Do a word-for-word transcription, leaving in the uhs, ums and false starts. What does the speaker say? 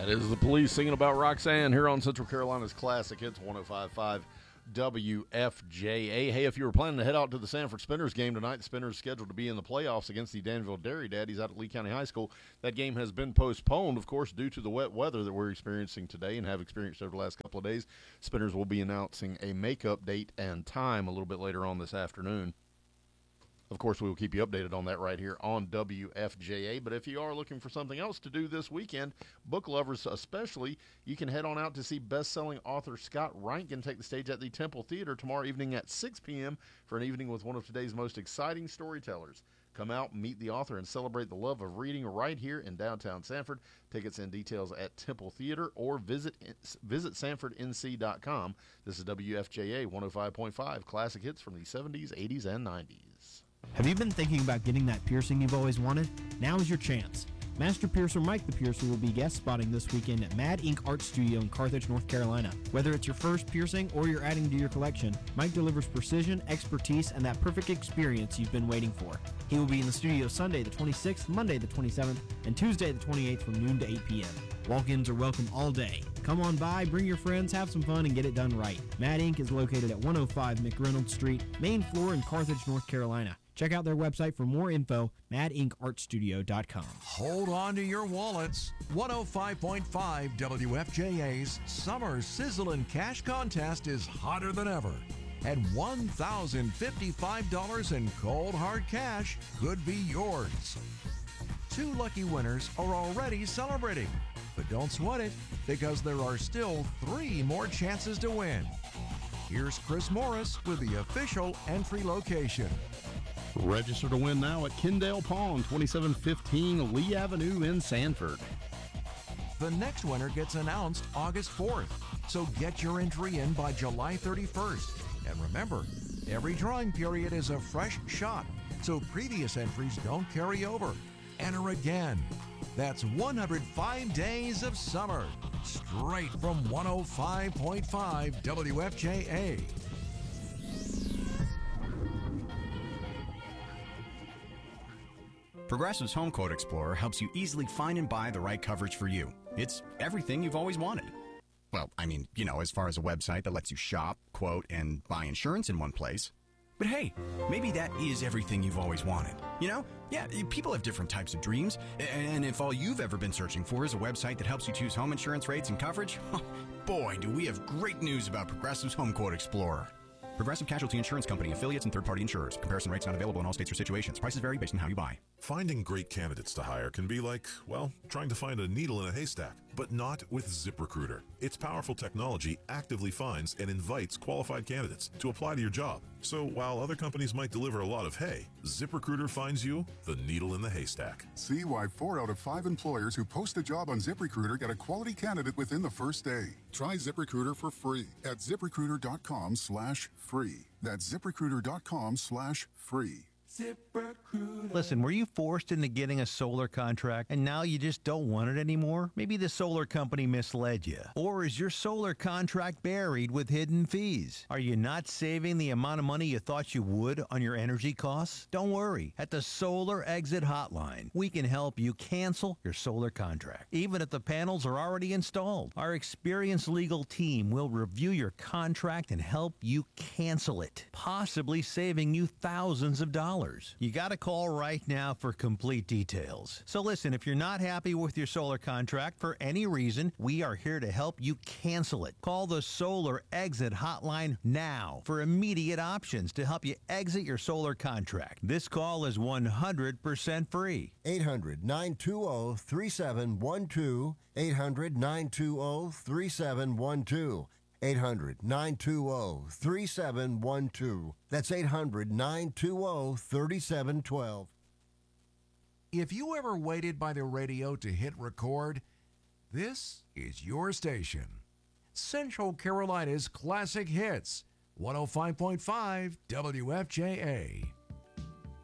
That is the Police singing about Roxanne here on Central Carolina's Classic Hits one oh five point five W F J A. Hey, if you were planning to head out to the Sanford Spinners game tonight, the Spinners scheduled to be in the playoffs against the Danville Dairy Daddies out at Lee County High School. That game has been postponed, of course, due to the wet weather that we're experiencing today and have experienced over the last couple of days. Spinners will be announcing a makeup date and time a little bit later on this afternoon. Of course, we will keep you updated on that right here on W F J A. But if you are looking for something else to do this weekend, book lovers especially, you can head on out to see best-selling author Scott Rankin take the stage at the Temple Theater tomorrow evening at six p.m. for an evening with one of today's most exciting storytellers. Come out, meet the author, and celebrate the love of reading right here in downtown Sanford. Tickets and details at Temple Theater or visit visit sanford n c dot com. This is W F J A one oh five point five, classic hits from the seventies, eighties, and nineties. Have you been thinking about getting that piercing you've always wanted? Now is your chance. Master Piercer Mike the Piercer will be guest spotting this weekend at Mad Ink Art Studio in Carthage, North Carolina. Whether it's your first piercing or you're adding to your collection, Mike delivers precision, expertise, and that perfect experience you've been waiting for. He will be in the studio Sunday the twenty-sixth, Monday the twenty-seventh, and Tuesday the twenty-eighth from noon to eight p.m. Walk-ins are welcome all day. Come on by, bring your friends, have some fun, and get it done right. Mad Ink is located at one oh five McReynolds Street, main floor in Carthage, North Carolina. Check out their website for more info, mad ink art studio dot com. Hold on to your wallets. one oh five point five W F J A's Summer Sizzlin' Cash Contest is hotter than ever. And one thousand fifty-five dollars in cold hard cash could be yours. Two lucky winners are already celebrating. But don't sweat it, because there are still three more chances to win. Here's Chris Morris with the official entry location. Register to win now at Kendale Pond, twenty-seven fifteen Lee Avenue in Sanford. The next winner gets announced August fourth, so get your entry in by July thirty-first. And remember, every drawing period is a fresh shot, so previous entries don't carry over. Enter again. That's one hundred five days of summer, straight from one oh five point five W F J A. Progressive's Home Quote Explorer helps you easily find and buy the right coverage for you. It's everything you've always wanted. Well, I mean, you know, as far as a website that lets you shop, quote, and buy insurance in one place. But hey, maybe that is everything you've always wanted. You know? Yeah, people have different types of dreams. And if all you've ever been searching for is a website that helps you choose home insurance rates and coverage, boy, do we have great news about Progressive's Home Quote Explorer. Progressive Casualty Insurance Company, affiliates, and third-party insurers. Comparison rates not available in all states or situations. Prices vary based on how you buy. Finding great candidates to hire can be like, well, trying to find a needle in a haystack, but not with ZipRecruiter. Its powerful technology actively finds and invites qualified candidates to apply to your job. So while other companies might deliver a lot of hay, ZipRecruiter finds you the needle in the haystack. See why four out of five employers who post a job on ZipRecruiter get a quality candidate within the first day. Try ZipRecruiter for free at ZipRecruiter.com slash free. That's ZipRecruiter.com slash free. ZipRecruiter. Listen, were you forced into getting a solar contract and now you just don't want it anymore? Maybe the solar company misled you. Or is your solar contract buried with hidden fees? Are you not saving the amount of money you thought you would on your energy costs? Don't worry. At the Solar Exit Hotline, we can help you cancel your solar contract, even if the panels are already installed. Our experienced legal team will review your contract and help you cancel it, possibly saving you thousands of dollars. You got to call right now for complete details. So listen, if you're not happy with your solar contract for any reason, we are here to help you cancel it. Call the Solar Exit Hotline now for immediate options to help you exit your solar contract. This call is one hundred percent free. eight hundred, nine two zero, three seven one two. eight hundred, nine two zero, three seven one two. eight hundred, nine two zero, three seven one two. That's eight hundred, nine two zero, three seven one two. If you ever waited by the radio to hit record, this is your station. Central Carolina's Classic Hits, one oh five point five W F J A.